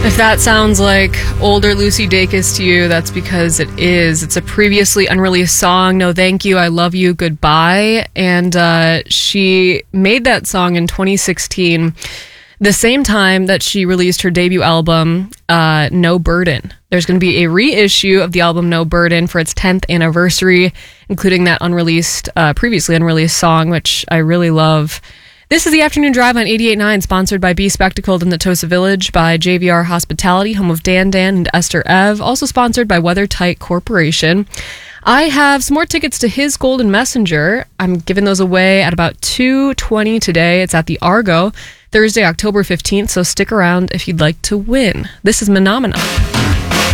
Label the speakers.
Speaker 1: If that sounds like older Lucy Dacus to you, that's because it is. It's a previously unreleased song, No Thank You, I Love You, Goodbye. And she made that song in 2016, the same time that she released her debut album, No Burden. There's going to be a reissue of the album No Burden for its 10th anniversary, including that previously unreleased song, which I really love. This is the Afternoon Drive on 88.9, sponsored by Be Spectacled in the Tosa Village, by JVR Hospitality, home of Dan and Esther Ev, also sponsored by WeatherTight Corporation. I have some more tickets to His Golden Messenger. I'm giving those away at about 2:20 today. It's at the Argo, Thursday, October 15th, so stick around if you'd like to win. This is Menomena.